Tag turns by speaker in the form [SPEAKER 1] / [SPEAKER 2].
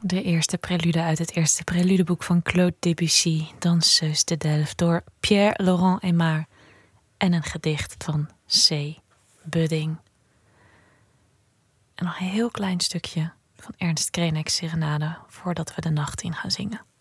[SPEAKER 1] De eerste prelude uit het eerste preludeboek van Claude Debussy, Danseuse de Delft, door Pierre Laurent Aimard, en een gedicht van C. Budding. En nog een heel klein stukje van Ernst Krenek's Serenade voordat we de nacht in gaan zingen.